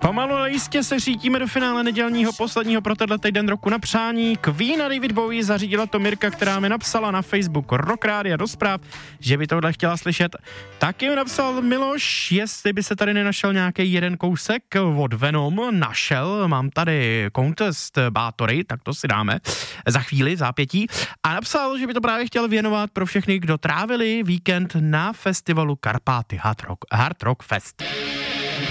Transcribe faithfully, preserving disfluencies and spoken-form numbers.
Pomalu ale jistě se řítíme do finále nedělního posledního pro tenhle týden roku na přání. Queen a David Bowie zařídila to Mirka, která mi napsala na Facebook Rock Rádia do zpráv, že by tohle chtěla slyšet. Taky mi napsal Miloš, jestli by se tady nenašel nějaký jeden kousek od Venom. Našel, mám tady Contest Bátory, tak to si dáme za chvíli, v zápětí. A napsal, že by to právě chtěl věnovat pro všechny, kdo trávili víkend na festivalu Karpáty Hard Rock, Hard Rock Fest.